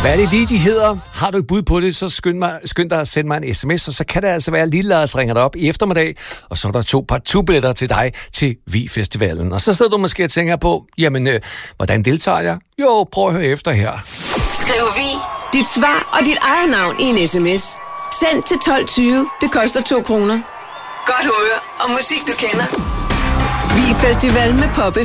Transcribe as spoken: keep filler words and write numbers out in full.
Hvad er det lige, de hedder? Har du et bud på det, så skynd, mig, skynd dig at sende mig en sms, og så kan det altså være, at Lille Lars ringer dig op i eftermiddag, og så er der to partout-billetter til dig til Vi-festivalen. Og så sidder du måske og tænker på, jamen, øh, hvordan deltager jeg? Jo, prøv at høre efter her. Skriv Vi, dit svar og dit eget navn i en sms. Send til tolv tyve. Det koster to kroner. Godt humør og musik, du kender. Vi-festival med Poppe